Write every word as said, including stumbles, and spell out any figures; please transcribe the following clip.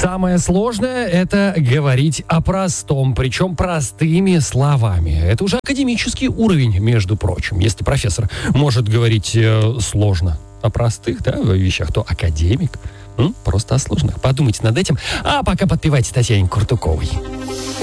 Самое сложное — это говорить о простом, причем простыми словами. Это уже академический уровень, между прочим. Если профессор может говорить э, сложно о простых, да, вещах, то академик м, просто о сложных. Подумайте над этим, а пока подпевайте Татьяне Куртуковой.